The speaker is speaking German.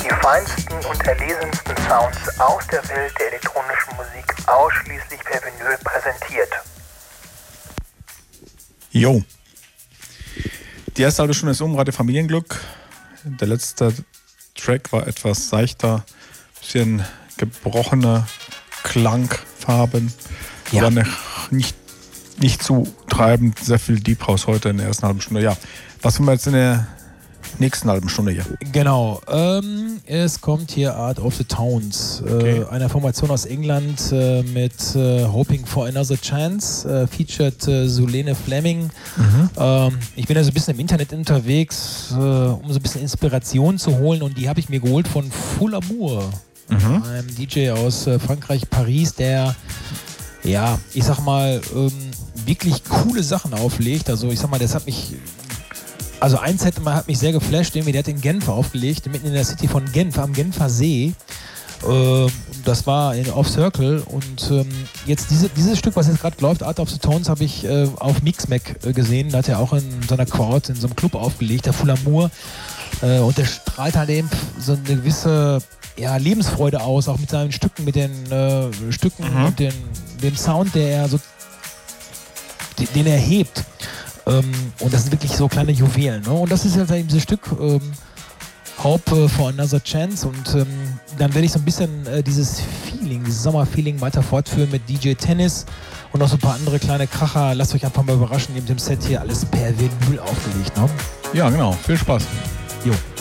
Die feinsten und erlesensten Sounds aus der Welt der elektronischen Musik ausschließlich per Vinyl präsentiert. Jo. Die erste halbe Stunde ist Radio Familienglück. Der letzte Track war etwas seichter, bisschen gebrochene Klangfarben. Ja. Aber nicht zu treibend, sehr viel Deep House heute in der ersten halben Stunde. Ja, was haben wir jetzt in der nächsten halben Stunde hier? Genau, es kommt hier Art of the Towns, eine Formation aus England mit Hoping for Another Chance, featured Zulene Fleming. Ich bin also ein bisschen im Internet unterwegs, um so ein bisschen Inspiration zu holen, und die habe ich mir geholt von Full Amour, einem DJ aus Frankreich, Paris, der, ja, ich sag mal, wirklich coole Sachen auflegt. Also ich sag mal, das hat mich... Also ein Set hat mich sehr geflasht, der hat in Genf aufgelegt, mitten in der City von Genf, am Genfer See. Das war in Off Circle, und jetzt dieses Stück, was jetzt gerade läuft, Art of the Tones, habe ich auf Mixmac gesehen. Da hat er auch in so einer Crowd, in so einem Club aufgelegt, der Full Amour. Und der strahlt halt eben so eine gewisse, ja, Lebensfreude aus, auch mit seinen Stücken, mit den Stücken und dem Sound, den er hebt. Und das sind wirklich so kleine Juwelen. Ne? Und das ist jetzt eben dieses Stück Hope for Another Chance. Und dann werde ich so ein bisschen dieses Sommerfeeling weiter fortführen mit DJ Tennis und noch so ein paar andere kleine Kracher. Lasst euch einfach mal überraschen, neben dem Set hier alles per Vinyl aufgelegt. Ne? Ja, genau. Viel Spaß. Jo.